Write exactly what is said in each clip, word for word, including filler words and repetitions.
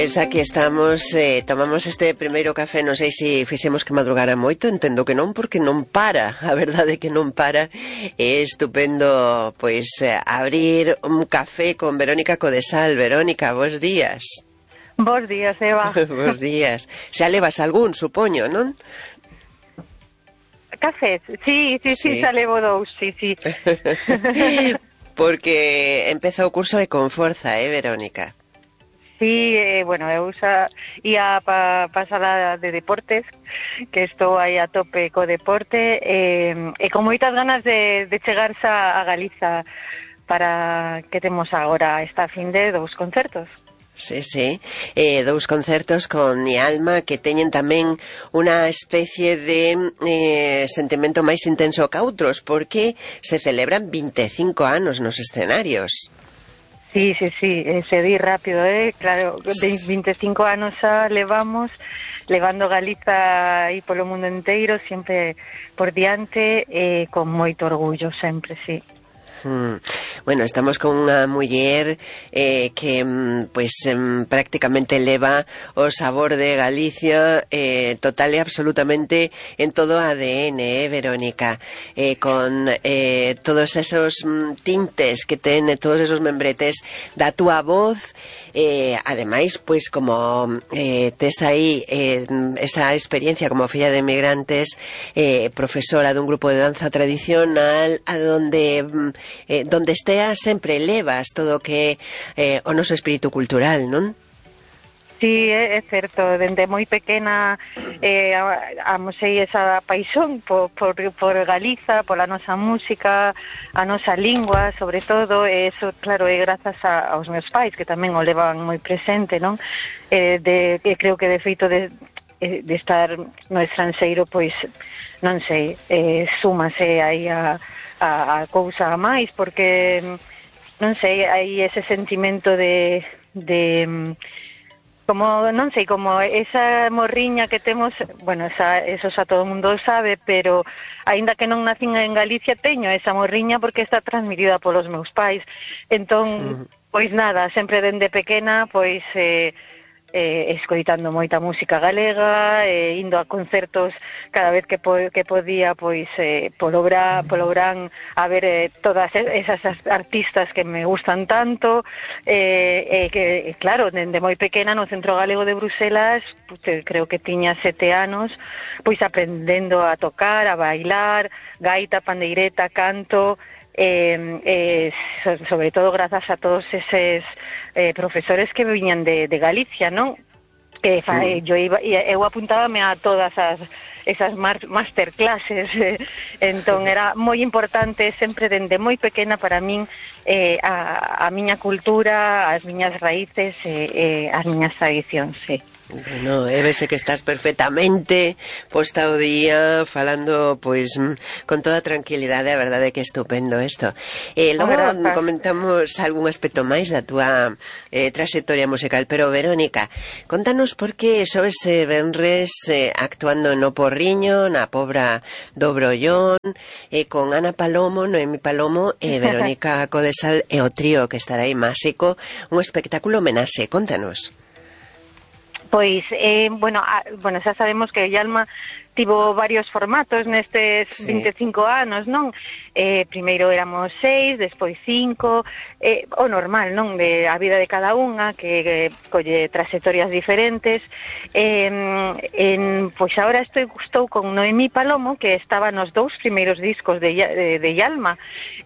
Pois aquí estamos, eh, tomamos este primeiro café, non sei se fixemos que madrugara moito, entendo que non, porque non para, a verdade é que non para. É estupendo, pois, eh, abrir un café con Verónica Codesal. Verónica, bos días. Bos días, Eva. Bos días. Xa levas algún, supoño, non? Cafés, sí, sí, sí, Sí. xa levo dous, sí, sí. Porque empeza o curso de Conforza, eh, Verónica? Sí, eh, bueno, eu xa ia pa, pa sala de deportes, que estou aí a tope co deporte, eh, e con moitas ganas de, de chegar xa a Galiza para que temos agora esta fin de dous concertos. Sí, sí, eh, dous concertos con Mi Alma que teñen tamén unha especie de eh, sentimento máis intenso que outros, porque se celebran vinte e cinco anos nos escenarios. Sí, sí, sí, eh, se di rápido, eh? Claro, de vinte e cinco anos xa levamos, levando Galiza aí polo mundo enteiro, sempre por diante, eh, con moito orgullo, sempre, sí. Hmm. Bueno, estamos con unha muller eh, que pues, eh, prácticamente leva o sabor de Galicia eh, total e absolutamente en todo o A D N, eh, Verónica, eh, con eh, todos esos mm, tintes que ten, todos esos membretes da túa voz, eh, ademais, pues como eh, tes aí eh, esa experiencia como filla de emigrantes, eh, profesora dun grupo de danza tradicional, a donde eh, donde esteas sempre levas todo o que é eh, o noso espírito cultural, non? Sí, é, é certo, dende moi pequena eh, amosei esa paixón por, por, por Galiza, pola nosa música, a nosa lingua, sobre todo, e eso, claro, é grazas a, aos meus pais, que tamén o levan moi presente, non? Eh, de, que creo que de feito de, de estar no estranxeiro, pois, non sei, eh, súmase aí a a, a cousa a máis, porque non sei, hai ese sentimento de, de como, non sei, como esa morriña que temos, bueno, esa, eso xa todo o mundo sabe, pero aínda que non nacín en Galicia, teño esa morriña porque está transmitida polos meus pais. Entón, pois nada, sempre dende pequena, pois eh, eh, escoitando moita música galega, eh, indo a concertos cada vez que, po que podía, pois eh, polo, bra polo Brán a ver eh, todas esas artistas que me gustan tanto, eh, eh, que claro, dende moi pequena no Centro Galego de Bruselas, pues, creo que tiña sete anos, pois aprendendo a tocar, a bailar, gaita, pandeireta, canto, Eh, eh, sobre todo grazas a todos eses eh, profesores que viñan de, de Galicia, non? Que fa, eh, yo iba, eu apuntábame a todas as esas masterclasses, eh, entón era moi importante sempre dende moi pequena para min eh, a, a miña cultura, as miñas raíces e eh, eh, as miñas tradicións, sí. Bueno, é vese que estás perfectamente posta ao día, falando, pois, con toda tranquilidade, a verdade é que é estupendo isto. Eh, logo comentamos algún aspecto máis da túa eh, trayectoria musical, pero, Verónica, contanos por que sobes eh, venres eh, actuando no Porriño, na Pobra do Brollón, eh, con Ana Palomo, Noemi Palomo e Verónica Codesal e o trío que estará aí máxico, un espectáculo homenaxe, contanos. Pois, eh, bueno, a, bueno, xa sabemos que Yalma tivo varios formatos nestes sí. vinte e cinco anos, non? Eh, primeiro éramos seis, despois cinco, eh, o normal, non? De a vida de cada unha, que, que colle trayectorias diferentes. Eh, en, pois agora estou, estou con Noemi Palomo, que estaba nos dous primeiros discos de, de, de Yalma.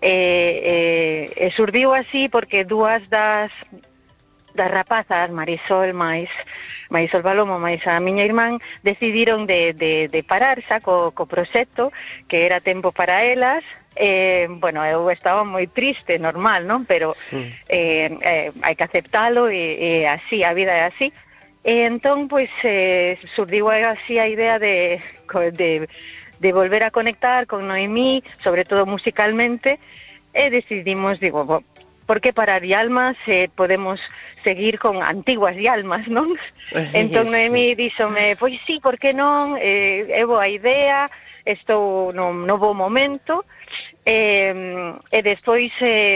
Eh, eh, surdiu así porque dúas das das rapazas, Marisol máis Marisol Palomo máis a miña irmán, decidiron de, de, de parar xa co, co proxecto, que era tempo para elas. Eh, bueno, eu estaba moi triste, normal, non? Pero eh, eh, hai que aceptalo e, e así, a vida é así. E entón, pois, eh, surdiu así a idea de, de, de volver a conectar con Noemí, sobre todo musicalmente, e decidimos, digo, por que parar Yalma se podemos seguir con antiguas Yalmas, non? Entón Noemi díxome, pois sí, por que non? Eh, é boa idea, estou no, no bo momento, eh, e despois... Eh,